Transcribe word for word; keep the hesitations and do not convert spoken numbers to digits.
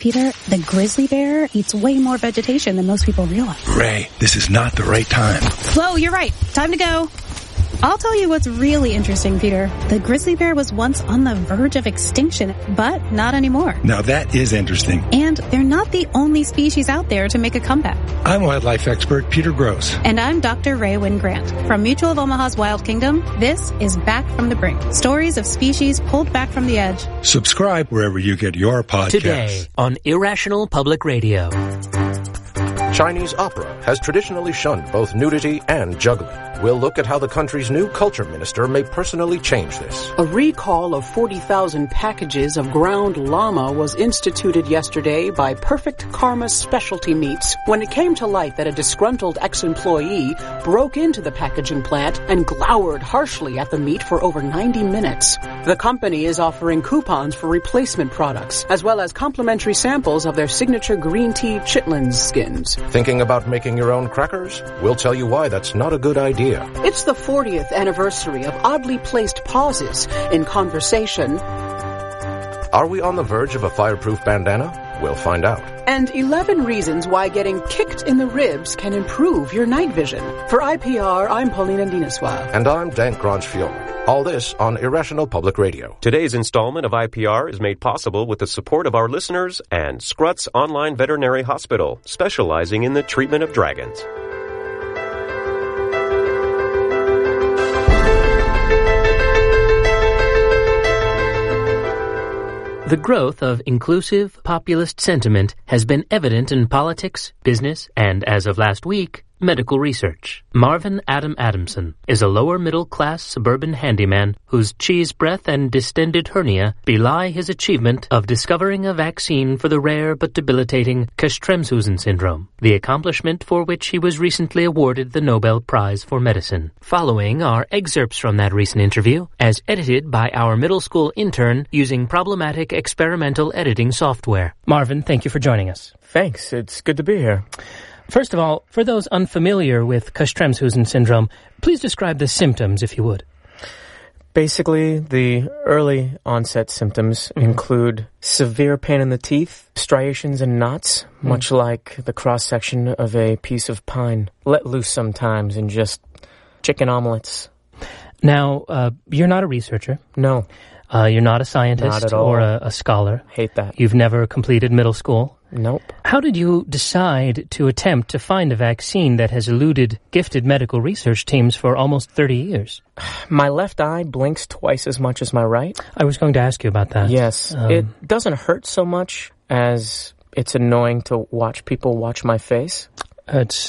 Peter, the grizzly bear eats way more vegetation than most people realize. Ray, this is not the right time. Flo, you're right. Time to go. I'll tell you what's really interesting, Peter. The grizzly bear was once on the verge of extinction, but not anymore. Now that is interesting. And they're not the only species out there to make a comeback. I'm wildlife expert Peter Gross. And I'm Doctor Ray Wynn Grant. From Mutual of Omaha's Wild Kingdom, this is Back from the Brink. Stories of species pulled back from the edge. Subscribe wherever you get your podcasts. Today on Irrational Public Radio. Chinese opera has traditionally shunned both nudity and juggling. We'll look at how the country's new culture minister may personally change this. A recall of forty thousand packages of ground llama was instituted yesterday by Perfect Karma Specialty Meats when it came to light that a disgruntled ex-employee broke into the packaging plant and glowered harshly at the meat for over ninety minutes. The company is offering coupons for replacement products, as well as complimentary samples of their signature green tea chitlins skins. Thinking about making your own crackers? We'll tell you why that's not a good idea. It's the fortieth anniversary of oddly placed pauses in conversation. Are we on the verge of a fireproof bandana? We'll find out. And eleven reasons why getting kicked in the ribs can improve your night vision. For I P R, I'm Paulina Dineswa. And I'm Dan Grange-Fiona. All this on Irrational Public Radio. Today's installment of I P R is made possible with the support of our listeners and Scrutz Online Veterinary Hospital, specializing in the treatment of dragons. The growth of inclusive populist sentiment has been evident in politics, business, and, as of last week, medical research. Marvin Adam Adamson is a lower-middle-class suburban handyman whose cheese breath and distended hernia belie his achievement of discovering a vaccine for the rare but debilitating Castrems-Husen syndrome, the accomplishment for which he was recently awarded the Nobel Prize for Medicine. Following are excerpts from that recent interview, as edited by our middle school intern using problematic experimental editing software. Marvin, thank you for joining us. Thanks. It's good to be here. First of all, for those unfamiliar with Castrems-Husen syndrome, please describe the symptoms, if you would. Basically, the early onset symptoms include severe pain in the teeth, striations and knots, mm. much like the cross-section of a piece of pine, let loose sometimes in just chicken omelets. Now, uh, you're not a researcher. No. Uh, you're not a scientist not at all. or a, a scholar. Hate that. You've never completed middle school. Nope. How did you decide to attempt to find a vaccine that has eluded gifted medical research teams for almost thirty years? My left eye blinks twice as much as my right. I was going to ask you about that. Yes. Um, it doesn't hurt so much as it's annoying to watch people watch my face. It's